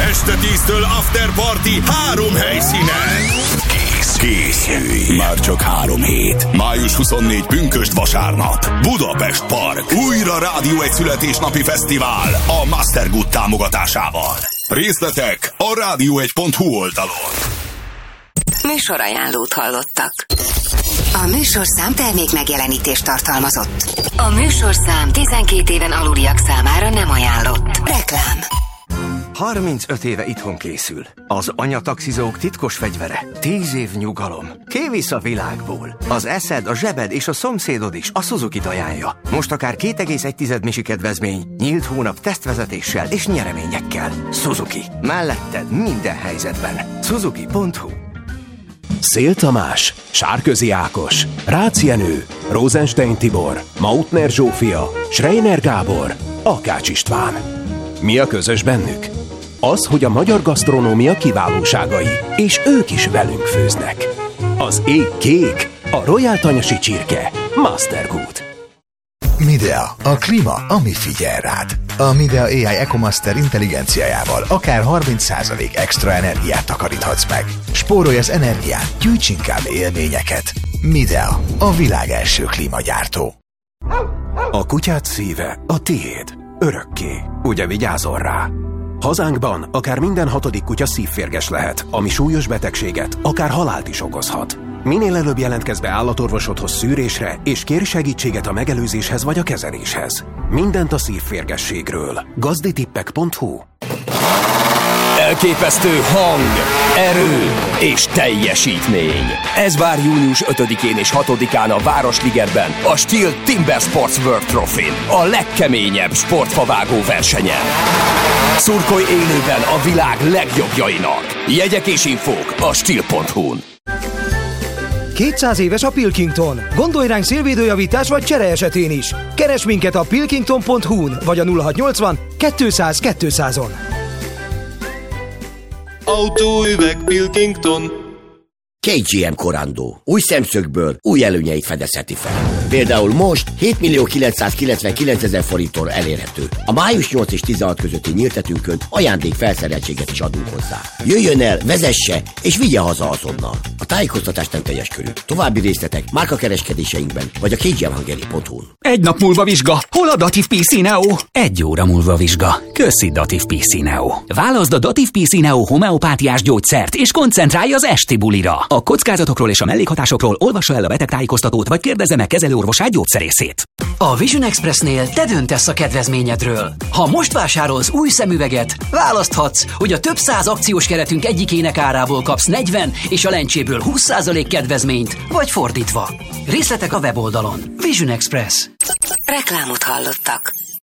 Este 10-től After Party 3 helyszínen. Készülj! Már csak 3 hét. Május 24 pünkösd vasárnap. Budapest Park. Újra Rádió egy születésnapi fesztivál a Mastergood támogatásával. Részletek a radio1.hu oldalon. Műsorajánlót hallottak. A műsorszám termék megjelenítést tartalmazott. A műsorszám 12 éven aluliak számára nem ajánlott. Reklám. 35 éve itthon készül. Az anyataxizók titkos fegyvere. 10 év nyugalom. Kivisz a világból. Az eszed, a zsebed és a szomszédod is a Suzuki-t ajánlja. Most akár 2,1 misi kedvezmény, nyílt hónap tesztvezetéssel és nyereményekkel. Suzuki. Melletted minden helyzetben. Suzuki.hu. Szél Tamás, Sárközi Ákos, Rácz Jenő, Rosenstein Tibor, Mautner Zsófia, Schreiner Gábor, Akács István. Mi a közös bennük? Az, hogy a magyar gasztronómia kiválóságai, és ők is velünk főznek. Az ég kék, a Royal Tanyasi csirke, Mastergood. Midea, a klíma, ami figyel rád. A Midea AI EcoMaster intelligenciájával akár 30% extra energiát takaríthatsz meg. Spórolj az energián, gyűjts inkább élményeket. Midea, a világ első klímagyártó. A kutyád szíve a tiéd. Örökké. Ugye vigyázol rá? Hazánkban akár minden 6. kutya szívférges lehet, ami súlyos betegséget, akár halált is okozhat. Minél előbb jelentkezz be állatorvosodhoz szűrésre, és kérj segítséget a megelőzéshez vagy a kezeléshez. Mindent a szívférgességről. gazditippek.hu. Elképesztő hang, erő és teljesítmény. Ez vár június 5-én és 6-án a Városligetben, a Steel Timber Sports World Trophy-n, a legkeményebb sportfavágó versenyen. Szurkolj élőben a világ legjobbjainak. Jegyek és infók a Steel.hu-n. 200 éves a Pilkington. Gondolj ránk szélvédőjavítás vagy csere esetén is. Keresd minket a pilkington.hu-n vagy a 0680 200 200-on. Autóüveg Pilkington. KGM Korando. Új szemszögből új előnyeit fedezheti fel. Például most 7.999.000 forinttól elérhető. A május 8 és 16 közötti nyíltetünkön ajándék felszereltséget is adunk hozzá. Jöjjön el, vezesse és vigye haza azonnal. A tájékoztatás nem teljes körű. További részletek márkakereskedéseinkben vagy a kgmhungary.hu-n. Egy nap múlva vizsga. Hol a Dativ PC Neo? 1 óra múlva vizsga. Köszi Dativ PC Neo. Válaszd a Dativ PC Neo homeopátiás gyógyszert és koncentrálj az esti bulira. A kockázatokról és a mellékhatásokról olvassa el a betegtájékoztatót, vagy kérdezze meg kezelőorvosát, gyógyszerészét. A Vision Expressnél te döntesz a kedvezményedről. Ha most vásárolsz új szemüveget, választhatsz, hogy a több száz akciós keretünk egyikének árából kapsz 40 és a lencséből 20% kedvezményt, vagy fordítva. Részletek a weboldalon. Vision Express. Reklámot hallottak.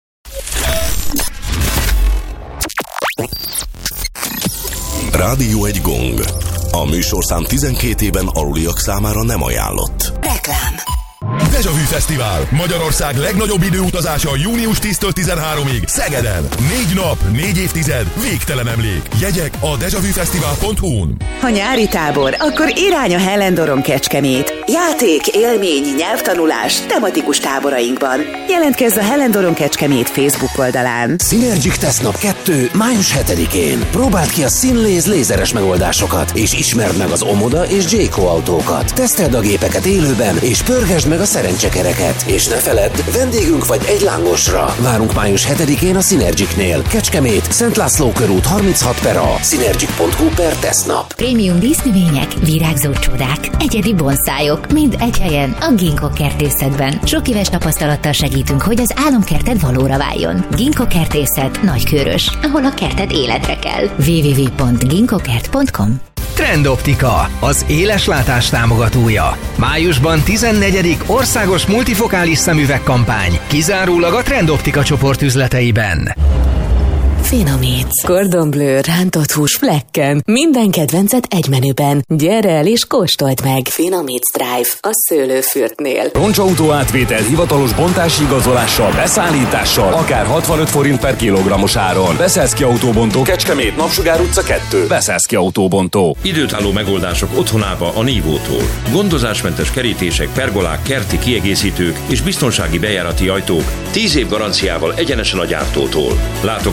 Rádió egy gong. A műsorszám 12 éven aluliak számára nem ajánlott. Reklám. Déjà Vu Fesztivál. Magyarország legnagyobb időutazása június 10-től 13-ig Szegeden. 4 nap, 4 évtized, végtelen emlék. Jegyek a dejavufesztivál.hu-n. Ha nyári tábor, akkor irány a Hellendoron Kecskemét. Játék, élmény, nyelvtanulás tematikus táborainkban. Jelentkezz a Hellendoron Kecskemét Facebook oldalán. Synergic Tesztnap 2. május 7-én. Próbáld ki a Sinlaze lézeres megoldásokat, és ismerd meg az Omoda és Jayco autókat. Teszteld a gépeket élőben, és pörgesd meg a szerencsekereket. És ne feledd, vendégünk vagy egy lángosra. Várunk május 7-én a Synergicnél. Kecskemét, Szent László körút 36/A. Synergic.hu/tesztnap. Prémium dísznövények, virágzó csodák, egyedi bonszájok, mind egy helyen a Ginkgo kertészetben. Sok éves tapasztalattal segítünk, hogy az álomkerted valóra váljon. Ginkgo kertészet Nagykőrös, ahol a kerted életre kell. www.ginkgokert.com. Trendoptika, az éleslátás támogatója. Májusban 14. országos multifokális szemüvegkampány, kizárólag a Trendoptika csoport üzleteiben. Finomíts. Cordon Bleu rántott hús flekken. Minden kedvencet egy menüben. Gyere el és kóstold meg. Finomíts Drive a szőlőfürtnél. Roncsautó átvétel hivatalos bontási igazolással, beszállítással, akár 65 forint per kilogrammos áron. Beszélszki Autóbontó, Kecskemét, Napsugár utca 2. Beszélszki Autóbontó. Időtálló megoldások otthonába a Nívótól. Gondozásmentes kerítések, pergolák, kerti kiegészítők és biztonsági bejárati ajtók 10 év garanciával egyenesen a gyártótól. Látogass el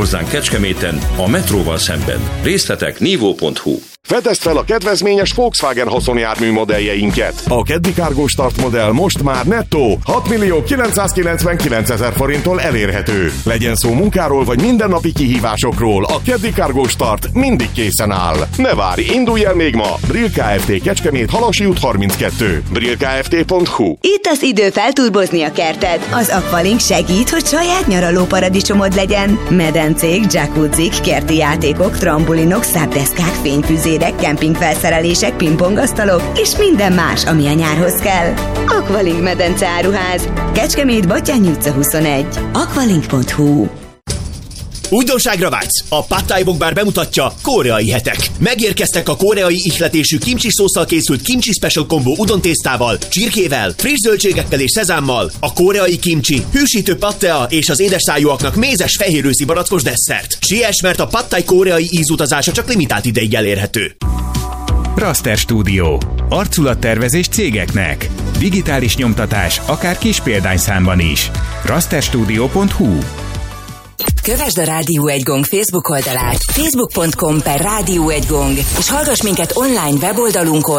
hozzánk Kecskeméten, a metróval szemben. Részletek nivó.hu. Fedezd fel a kedvezményes Volkswagen haszonjármű modelljeinket. A Caddy Cargo Start modell most már nettó 6.999.000 forinttól elérhető. Legyen szó munkáról vagy mindennapi kihívásokról, a Caddy Cargo Start mindig készen áll. Ne várj, indulj el még ma! Brill Kft. Kecskemét, Halasi út 32. brillkft.hu. Itt az idő felturbozni a kerted. Az Aqualink segít, hogy saját nyaraló paradicsomod legyen. Medencék, jacuzzik, kerti játékok, trambulinok, szápdeszkák, fényfüzé, kempingfelszerelések, pingpongasztalok és minden más, ami a nyárhoz kell. Aqualink medence áruház. Kecskemét, Batthyány utca 21. aqualink.hu. Újdonságra vágysz? A Pad Thai Bok Bar bemutatja koreai hetek. Megérkeztek a koreai ihletésű kimchi szósszal készült kimchi special combo udontésztával, csirkével, friss zöldségekkel és szezámmal, a koreai kimchi, hűsítő pattea és az édesszájúaknak mézes fehérőszi barackos desszert. Siess, mert a Pad Thai koreai ízutazása csak limitált ideig elérhető. Raster Studio. Arculattervezés cégeknek. Digitális nyomtatás, akár kis példányszámban is. rasterstudio.hu. Kövesd a Rádió 1 Gong Facebook oldalát, facebook.com/Rádió 1 Gong, és hallgass minket online weboldalunkon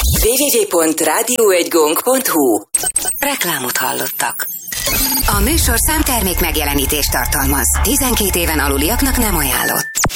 www.radio1gong.hu. Reklámot hallottak. A műsor számtermék megjelenítést tartalmaz. 12 éven aluliaknak nem ajánlott.